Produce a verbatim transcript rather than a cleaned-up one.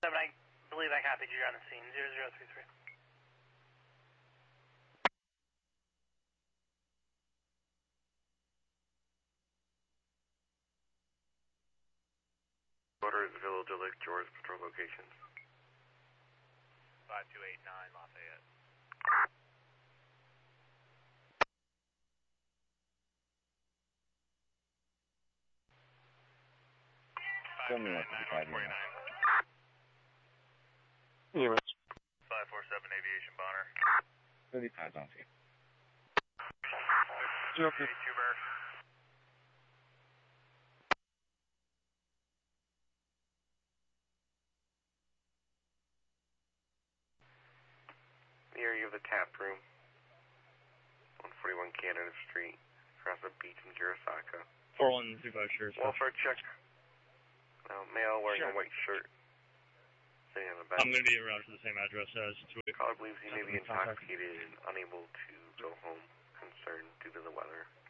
seven, I believe I copied you on the scene, zero zero three three. Orders Village of Lake George patrol locations. five two eight nine Lafayette. five two nine nine one forty-nine. E M S. five four seven Aviation Bonner. thirty-five on scene. zero three two Bear. The area of the tap room. one forty-one Canada Street. Across the beach in Kurosaka. four one three five sure. Welfare check. Now, male wearing Sure. a white shirt. Sitting on the back. I'm going to be around to the same address as to it. Caller believes he may be intoxicated and unable to go home. Concerned due to the weather.